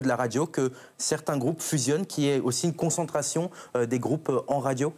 de la radio que certains groupes fusionnent, qu'il y ait aussi une concentration des groupes en radio?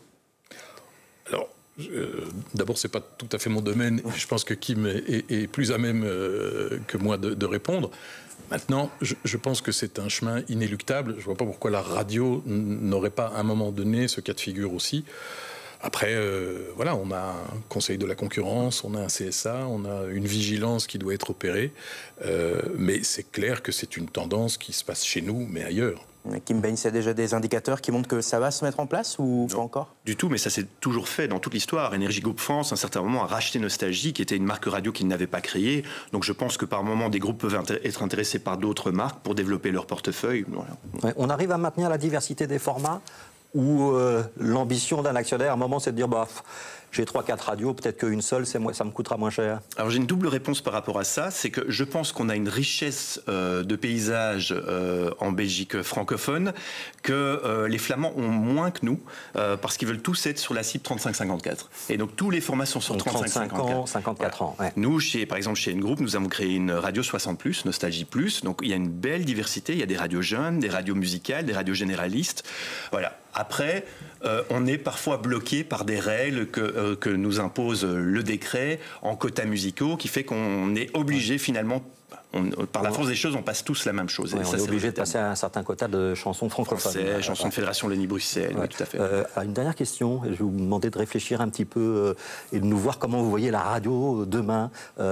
Alors, d'abord, c'est pas tout à fait mon domaine. Je pense que Kim est plus à même que moi de répondre. Maintenant, je pense que c'est un chemin inéluctable. Je vois pas pourquoi la radio n'aurait pas à un moment donné ce cas de figure aussi. Après, voilà, on a un conseil de la concurrence, on a un CSA, on a une vigilance qui doit être opérée. Mais c'est clair que c'est une tendance qui se passe chez nous, mais ailleurs. Kim Baines, il y a déjà des indicateurs qui montrent que ça va se mettre en place ou pas encore? Du tout, mais ça s'est toujours fait dans toute l'histoire. Energy Group France, à un certain moment, a racheté Nostalgie, qui était une marque radio qu'ils n'avaient pas créée. Donc je pense que par moment, des groupes peuvent être intéressés par d'autres marques pour développer leur portefeuille. Voilà. Ouais, on arrive à maintenir la diversité des formats ou l'ambition d'un actionnaire, à un moment, c'est de dire j'ai 3-4 radios, peut-être qu'une seule, ça me coûtera moins cher. Alors j'ai une double réponse par rapport à ça, c'est que je pense qu'on a une richesse de paysages en Belgique francophone que les Flamands ont moins que nous, parce qu'ils veulent tous être sur la cible 35-54. Et donc tous les formats sont sur 35-54. 54 ans. Ouais. Nous, par exemple chez N-Group, nous avons créé une radio 60+, Nostalgie Plus, donc il y a une belle diversité, il y a des radios jeunes, des radios musicales, des radios généralistes, voilà. Après, on est parfois bloqué par des règles que nous impose le décret en quotas musicaux, qui fait qu'on est obligé finalement, par la force des choses, on passe tous la même chose. Ouais, on est obligé de passer à un certain quota de chansons francophones. Chansons de Fédération Wallonie-Bruxelles, oui, tout à fait. Une dernière question, je vais vous demander de réfléchir un petit peu et de nous voir comment vous voyez la radio demain,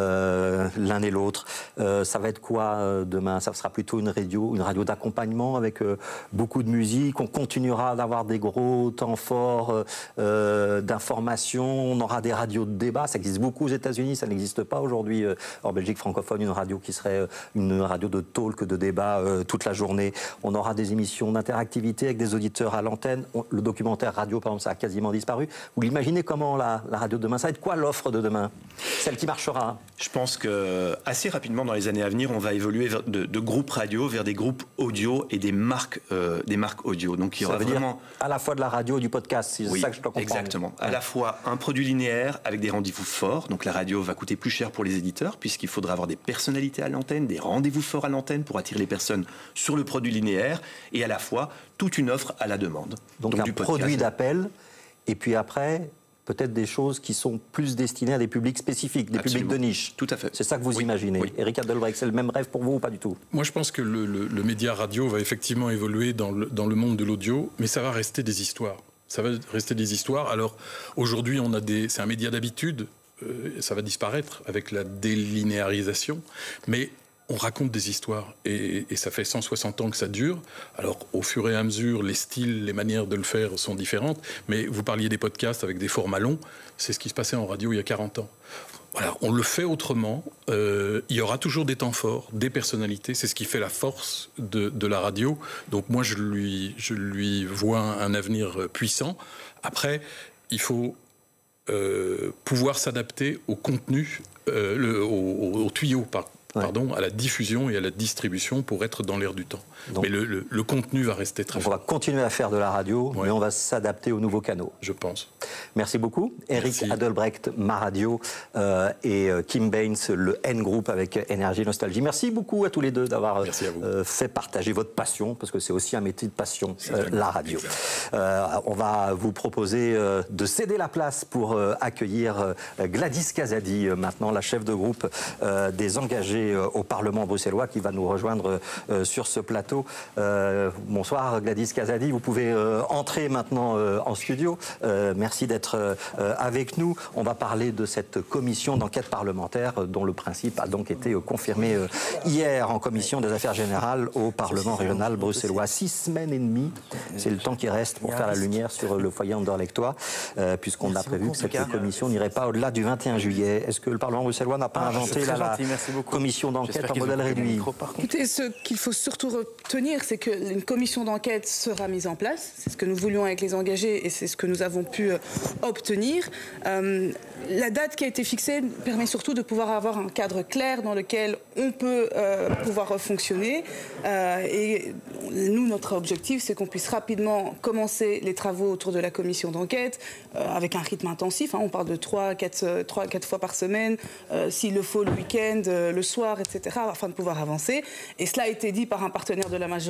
l'un et l'autre. Ça va être quoi demain? Ça sera plutôt une radio d'accompagnement avec beaucoup de musique. On continuera d'avoir des gros temps forts d'information. On aura des radios de débat. Ça existe beaucoup aux États-Unis, ça n'existe pas aujourd'hui en Belgique francophone, une radio qui serait une radio de talk, de débat toute la journée. On aura des émissions d'interactivité avec des auditeurs à l'antenne. Le documentaire radio, par exemple, ça a quasiment disparu. Vous l'imaginez comment la radio de demain? Ça va être quoi l'offre de demain? Celle qui marchera? Je pense que assez rapidement, dans les années à venir, on va évoluer de groupes radio vers des groupes audio et des marques audio. Donc il y aura vraiment à la fois de la radio et du podcast, c'est ça que je dois comprendre. Exactement. Ouais. À la fois un produit linéaire avec des rendez-vous forts. Donc la radio va coûter plus cher pour les éditeurs puisqu'il faudra avoir des personnalités à l'antenne, des rendez-vous forts à l'antenne pour attirer les personnes sur le produit linéaire, et à la fois toute une offre à la demande. Donc un produit d'appel, et puis après, peut-être des choses qui sont plus destinées à des publics spécifiques, des publics de niche. Tout à fait. C'est ça que vous imaginez. Oui. Eric Adelbrecht, c'est le même rêve pour vous ou pas du tout? Moi, je pense que le média radio va effectivement évoluer dans le monde de l'audio, mais ça va rester des histoires. Ça va rester des histoires. Alors, aujourd'hui, c'est un média d'habitude. Ça va disparaître avec la délinéarisation, mais on raconte des histoires et ça fait 160 ans que ça dure. Alors au fur et à mesure, les styles, les manières de le faire sont différentes, mais vous parliez des podcasts avec des formats longs, c'est ce qui se passait en radio il y a 40 ans. Voilà, on le fait autrement, il y aura toujours des temps forts, des personnalités, c'est ce qui fait la force de la radio. Donc moi je lui vois un avenir puissant. Après, il faut pouvoir s'adapter au contenu, au tuyau, à la diffusion et à la distribution pour être dans l'air du temps. Donc, mais le contenu va rester très fort. On va continuer à faire de la radio, mais on va s'adapter aux nouveaux canaux. Je pense. Merci beaucoup. Eric Adelbrecht, Ma Radio, et Kim Baines, le N-Group avec Énergie Nostalgie. Merci beaucoup à tous les deux d'avoir fait partager votre passion, parce que c'est aussi un métier de passion, la radio. On va vous proposer de céder la place pour accueillir Gladys Kazadi, maintenant la chef de groupe des engagés au Parlement bruxellois, qui va nous rejoindre sur ce plateau. Bonsoir Gladys Kazadi, vous pouvez entrer maintenant en studio. Merci d'être avec nous. On va parler de cette commission d'enquête parlementaire dont le principe a donc été confirmé hier en commission des affaires générales au Parlement régional bruxellois. 6 semaines et demie, c'est le temps qui reste pour faire la lumière sur le foyer anderlechtois, puisqu'on a prévu que cette commission n'irait pas au-delà du 21 juillet. Est-ce que le Parlement bruxellois n'a pas inventé la commission d'enquête en modèle réduit? Écoutez, ce qu'il faut surtout retenir, c'est qu'une commission d'enquête sera mise en place. C'est ce que nous voulions avec les engagés et c'est ce que nous avons pu obtenir. La date qui a été fixée permet surtout de pouvoir avoir un cadre clair dans lequel on peut pouvoir fonctionner. Et nous, notre objectif, c'est qu'on puisse rapidement commencer les travaux autour de la commission d'enquête avec un rythme intensif. On parle de 3-4 fois par semaine, s'il le faut le week-end, le soir. soir, etc., afin de pouvoir avancer. Et cela a été dit par un partenaire de la majorité